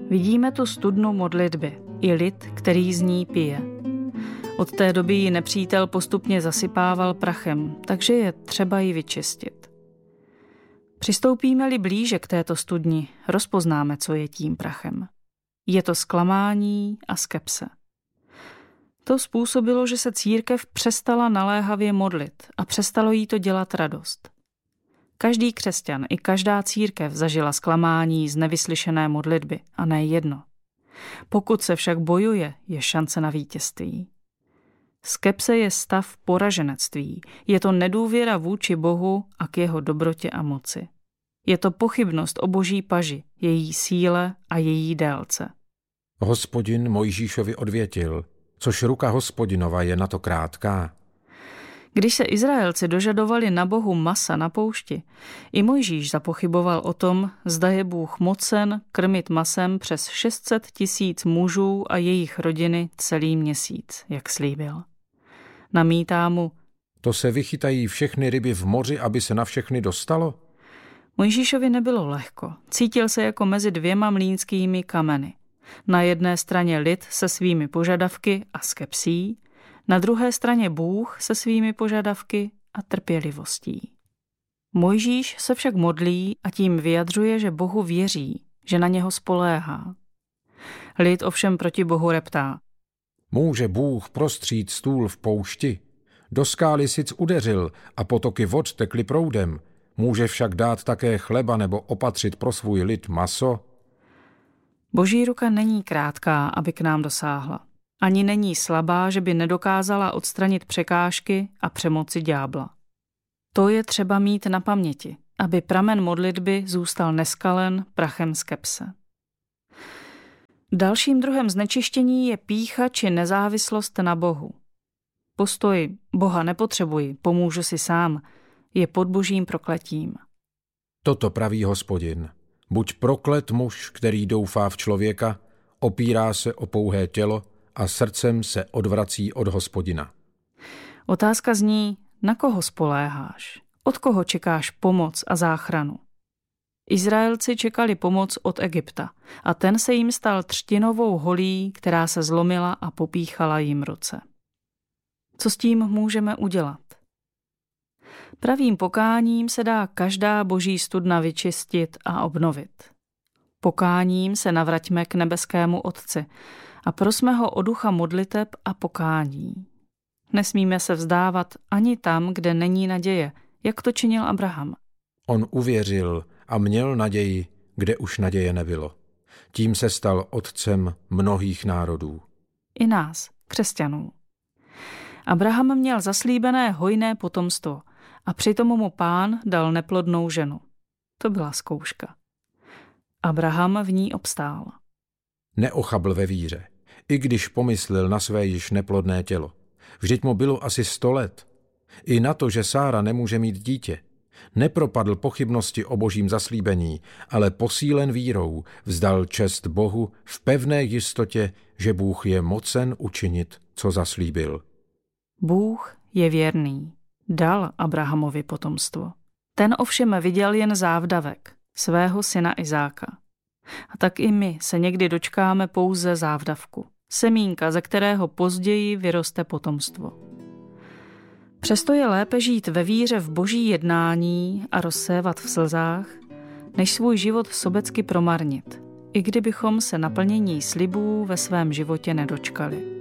Vidíme tu studnu modlitby i lid, který z ní pije. Od té doby ji nepřítel postupně zasypával prachem, takže je třeba ji vyčistit. Přistoupíme-li blíže k této studni, rozpoznáme, co je tím prachem. Je to zklamání a skepse. To způsobilo, že se církev přestala naléhavě modlit a přestalo jí to dělat radost. Každý křesťan i každá církev zažila zklamání z nevyslyšené modlitby a ne jedno. Pokud se však bojuje, je šance na vítězství. Skepse je stav poraženectví, je to nedůvěra vůči Bohu a k jeho dobrotě a moci. Je to pochybnost o Boží paži, její síle a její délce. Hospodin Mojžíšovi odvětil, což ruka Hospodinova je na to krátká. Když se Izraelci dožadovali na Bohu masa na poušti, i Mojžíš zapochyboval o tom, zda je Bůh mocen krmit masem přes 600 000 mužů a jejich rodiny celý měsíc, jak slíbil. Namítá mu: To se vychytají všechny ryby v moři, aby se na všechny dostalo? Mojžíšovi nebylo lehko. Cítil se jako mezi dvěma mlýnskými kameny. Na jedné straně lid se svými požadavky a skepsí, na druhé straně Bůh se svými požadavky a trpělivostí. Mojžíš se však modlí a tím vyjadřuje, že Bohu věří, že na něho spoléhá. Lid ovšem proti Bohu reptá: Může Bůh prostřít stůl v poušti? Do skály sic udeřil a potoky vod tekly proudem. Může však dát také chleba nebo opatřit pro svůj lid maso? Boží ruka není krátká, aby k nám dosáhla. Ani není slabá, že by nedokázala odstranit překážky a přemoci ďábla. To je třeba mít na paměti, aby pramen modlitby zůstal neskalen prachem skepse. Dalším druhem znečištění je pýcha či nezávislost na Bohu. Postoj Boha nepotřebuji, pomůžu si sám, je pod Božím prokletím. Toto praví Hospodin. Buď proklet muž, který doufá v člověka, opírá se o pouhé tělo a srdcem se odvrací od Hospodina. Otázka zní, na koho spoléháš? Od koho čekáš pomoc a záchranu? Izraelci čekali pomoc od Egypta a ten se jim stal třtinovou holí, která se zlomila a popíchala jim ruce. Co s tím můžeme udělat? Pravým pokáním se dá každá boží studna vyčistit a obnovit. Pokáním se navraťme k nebeskému Otci a prosme ho o ducha modliteb a pokání. Nesmíme se vzdávat ani tam, kde není naděje, jak to činil Abraham. On uvěřil a měl naději, kde už naděje nebylo. Tím se stal otcem mnohých národů. I nás, křesťanů. Abraham měl zaslíbené hojné potomstvo a přitom mu Pán dal neplodnou ženu. To byla zkouška. Abraham v ní obstál. Neochabl ve víře, i když pomyslel na své již neplodné tělo. Vždyť mu bylo asi 100 let. I na to, že Sára nemůže mít dítě. Nepropadl pochybnosti o božím zaslíbení, ale posílen vírou vzdal čest Bohu v pevné jistotě, že Bůh je mocen učinit, co zaslíbil. Bůh je věrný. Dal Abrahamovi potomstvo. Ten ovšem viděl jen závdavek, svého syna Izáka. A tak i my se někdy dočkáme pouze závdavku. Semínka, ze kterého později vyroste potomstvo. Přesto je lépe žít ve víře v boží jednání a rozsévat v slzách, než svůj život sobecky promarnit, i kdybychom se naplnění slibů ve svém životě nedočkali.